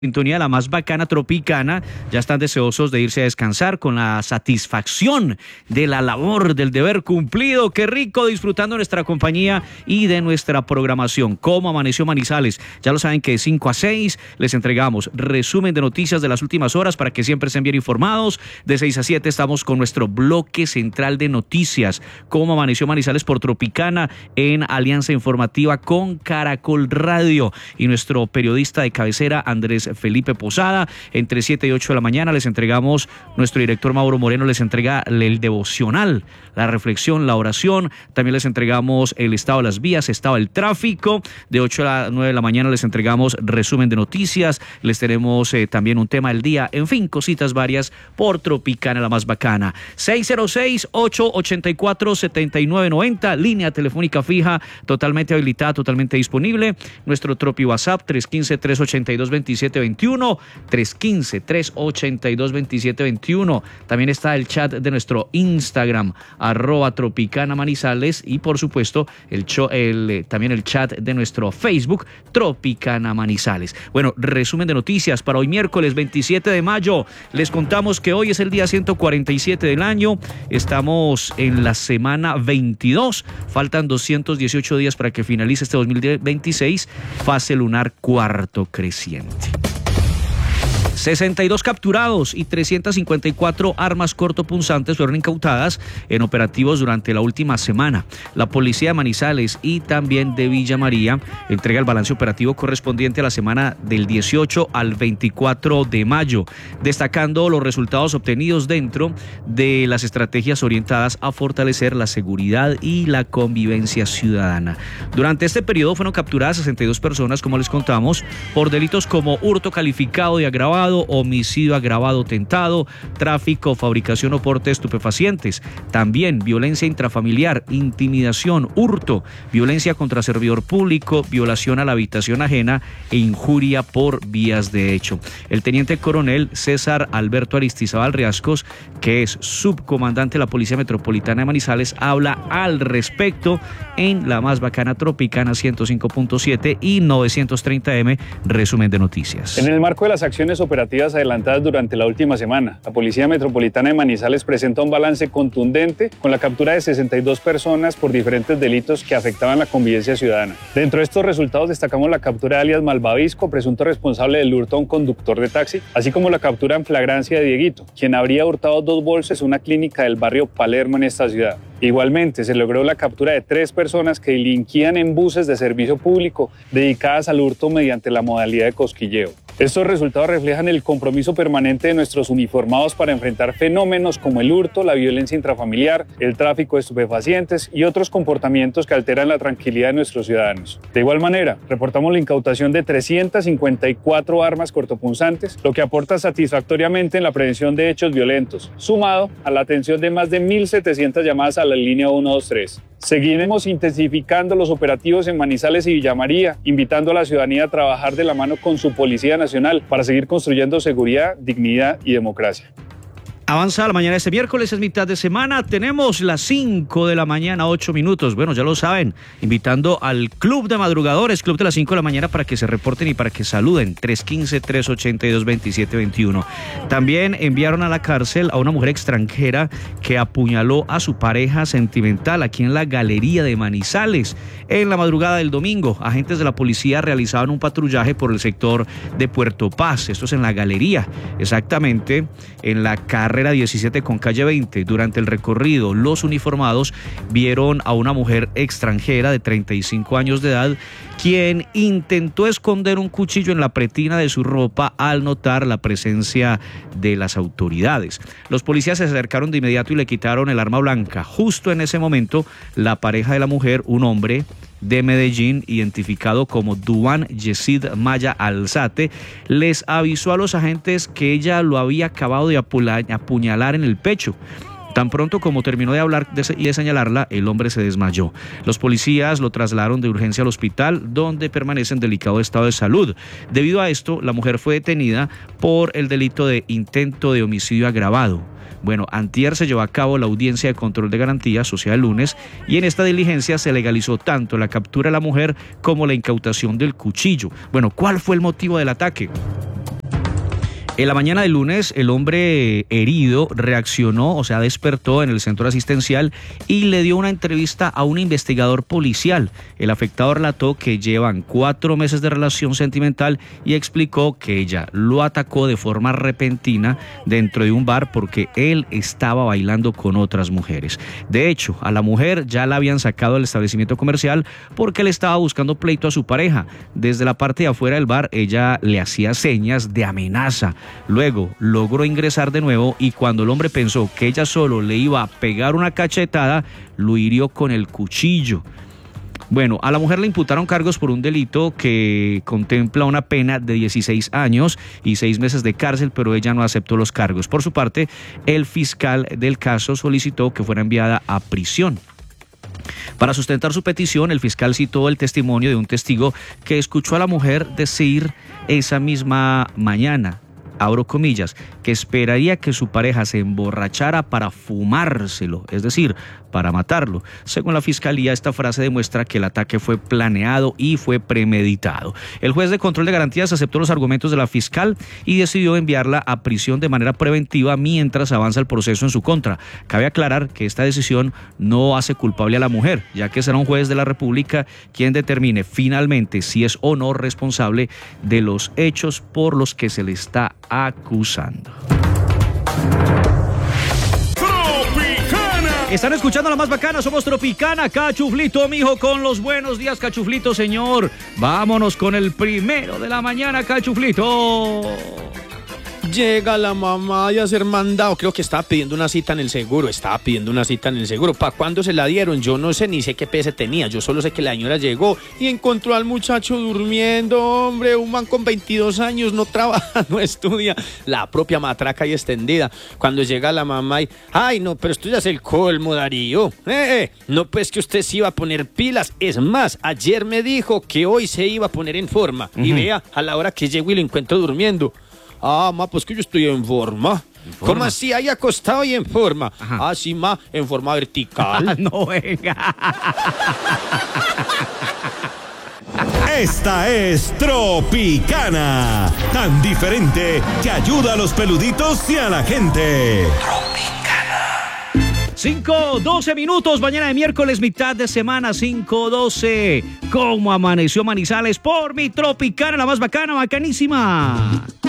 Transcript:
Sintonía la más bacana tropicana, ya están deseosos de irse a descansar con la satisfacción de la labor, del deber cumplido. Qué rico disfrutando nuestra compañía y de nuestra programación. ¿Cómo amaneció Manizales? Ya lo saben que de 5 a 6 les entregamos resumen de noticias de las últimas horas para que siempre estén bien informados. De 6 a 7 estamos con nuestro bloque central de noticias. ¿Cómo amaneció Manizales por Tropicana en alianza informativa con Caracol Radio? Y nuestro periodista de cabecera, Andrés Felipe Posada. Entre 7 y 8 de la mañana les entregamos, nuestro director Mauro Moreno les entrega el devocional, la reflexión, la oración. También les entregamos el estado de las vías, estado del tráfico. De 8 a 9 de la mañana les entregamos resumen de noticias. Les tenemos también un tema del día. En fin, cositas varias por Tropicana, la más bacana. 606-884-7990, línea telefónica fija, totalmente habilitada, totalmente disponible. Nuestro Tropi WhatsApp, 315-382-2721. 315-382-2721. También está el chat de nuestro Instagram, @Tropicana Manizales, y por supuesto también el chat de nuestro Facebook, Tropicana Manizales. Bueno, resumen de noticias para hoy miércoles 27 de mayo. Les contamos que hoy es el día 147 del año. Estamos en la semana 22. Faltan 218 días para que finalice este 2026, fase lunar cuarto creciente. 62 capturados y 354 armas cortopunzantes fueron incautadas en operativos durante la última semana. La policía de Manizales y también de Villa María entrega el balance operativo correspondiente a la semana del 18 al 24 de mayo, destacando los resultados obtenidos dentro de las estrategias orientadas a fortalecer la seguridad y la convivencia ciudadana. Durante este periodo fueron capturadas 62 personas, como les contamos, por delitos como hurto calificado y agravado, homicidio agravado tentado, tráfico, fabricación o porte de estupefacientes, también violencia intrafamiliar, intimidación, hurto, violencia contra servidor público, violación a la habitación ajena e injuria por vías de hecho. El teniente coronel César Alberto Aristizábal Riascos, que es subcomandante de la Policía Metropolitana de Manizales, habla al respecto en la más bacana Tropicana 105.7 y 930M, resumen de noticias. En el marco de las acciones operativas adelantadas durante la última semana, la Policía Metropolitana de Manizales presenta un balance contundente con la captura de 62 personas por diferentes delitos que afectaban la convivencia ciudadana. Dentro de estos resultados destacamos la captura de alias Malvavisco, presunto responsable del hurto a un conductor de taxi, así como la captura en flagrancia de Dieguito, quien habría hurtado 2 bolsas en una clínica del barrio Palermo en esta ciudad. Igualmente, se logró la captura de 3 personas que delinquían en buses de servicio público dedicadas al hurto mediante la modalidad de cosquilleo. Estos resultados reflejan el compromiso permanente de nuestros uniformados para enfrentar fenómenos como el hurto, la violencia intrafamiliar, el tráfico de estupefacientes y otros comportamientos que alteran la tranquilidad de nuestros ciudadanos. De igual manera, reportamos la incautación de 354 armas cortopunzantes, lo que aporta satisfactoriamente en la prevención de hechos violentos, sumado a la atención de más de 1.700 llamadas a la línea 123. Seguiremos intensificando los operativos en Manizales y Villa María, invitando a la ciudadanía a trabajar de la mano con su Policía Nacional para seguir construyendo seguridad, dignidad y democracia. Avanza la mañana de este miércoles, es mitad de semana, tenemos las 5 de la mañana, 8 minutos. Bueno, ya lo saben, invitando al Club de Madrugadores, Club de las 5 de la mañana, para que se reporten y para que saluden, 315-382-2721. También enviaron a la cárcel a una mujer extranjera que apuñaló a su pareja sentimental aquí en la Galería de Manizales. En la madrugada del domingo, agentes de la policía realizaban un patrullaje por el sector de Puerto Paz. Esto es en la Galería, exactamente en la carrera 17 con calle 20. Durante el recorrido, los uniformados vieron a una mujer extranjera de 35 años de edad, quien intentó esconder un cuchillo en la pretina de su ropa al notar la presencia de las autoridades. Los policías se acercaron de inmediato y le quitaron el arma blanca. Justo en ese momento, la pareja de la mujer, un hombre de Medellín, identificado como Duan Yesid Maya Alzate, les avisó a los agentes que ella lo había acabado de apuñalar en el pecho. Tan pronto como terminó de hablar y de señalarla, el hombre se desmayó. Los policías lo trasladaron de urgencia al hospital, donde permanece en delicado estado de salud. Debido a esto, la mujer fue detenida por el delito de intento de homicidio agravado. Bueno, antier se llevó a cabo la audiencia de control de garantías, o sea, el lunes, y en esta diligencia se legalizó tanto la captura de la mujer como la incautación del cuchillo. Bueno, ¿cuál fue el motivo del ataque? En la mañana del lunes, el hombre herido reaccionó, o sea, despertó en el centro asistencial y le dio una entrevista a un investigador policial. El afectado relató que llevan 4 meses de relación sentimental y explicó que ella lo atacó de forma repentina dentro de un bar porque él estaba bailando con otras mujeres. De hecho, a la mujer ya la habían sacado del establecimiento comercial porque le estaba buscando pleito a su pareja. Desde la parte de afuera del bar, ella le hacía señas de amenaza. Luego logró ingresar de nuevo y cuando el hombre pensó que ella solo le iba a pegar una cachetada, lo hirió con el cuchillo. Bueno, a la mujer le imputaron cargos por un delito que contempla una pena de 16 años y 6 meses de cárcel, pero ella no aceptó los cargos. Por su parte, el fiscal del caso solicitó que fuera enviada a prisión. Para sustentar su petición, el fiscal citó el testimonio de un testigo que escuchó a la mujer decir esa misma mañana, abro comillas, que esperaría que su pareja se emborrachara para fumárselo, es decir, para matarlo. Según la fiscalía, esta frase demuestra que el ataque fue planeado y fue premeditado. El juez de control de garantías aceptó los argumentos de la fiscal y decidió enviarla a prisión de manera preventiva mientras avanza el proceso en su contra. Cabe aclarar que esta decisión no hace culpable a la mujer, ya que será un juez de la República quien determine finalmente si es o no responsable de los hechos por los que se le está acusando. Están escuchando la más bacana, somos Tropicana. Cachuflito, mijo, con los buenos días, Cachuflito, señor. Vámonos con el primero de la mañana, Cachuflito. Llega la mamá de hacer mandado. Creo que estaba pidiendo una cita en el seguro. ¿Para cuándo se la dieron? Yo no sé, ni sé qué PS tenía. Yo solo sé que la señora llegó y encontró al muchacho durmiendo. Hombre, un man con 22 años, no trabaja, no estudia. La propia matraca ahí extendida. Cuando llega la mamá y... Ay, no, pero esto ya es el colmo, Darío. No, pues que usted se iba a poner pilas. Es más, ayer me dijo que hoy se iba a poner en forma. Y vea, a la hora que llego y lo encuentro durmiendo. Ah, ma, pues que yo estoy en forma. ¿Cómo así? Ahí acostado y en forma. Ajá. Ah, sí, ma, en forma vertical. No, venga. Esta es Tropicana, tan diferente que ayuda a los peluditos y a la gente. 5:12 minutos, mañana de miércoles, mitad de semana, 5:12. ¿Cómo amaneció Manizales? Por mi Tropicana, la más bacana, bacanísima.